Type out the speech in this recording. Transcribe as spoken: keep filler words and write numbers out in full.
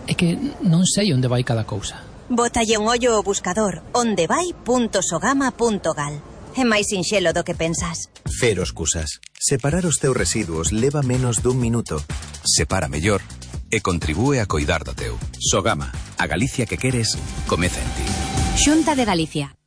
É que non sei onde vai cada cousa. Bótalle un ollo ao buscador ondevai punto sogama punto gal. É máis sinxelo do que pensas. Cero excusas. Separar os teus residuos leva menos dun minuto. Separa mellor e contribúe a coidar do teu. Sogama, a Galicia que queres, comeza en ti. Xunta de Galicia.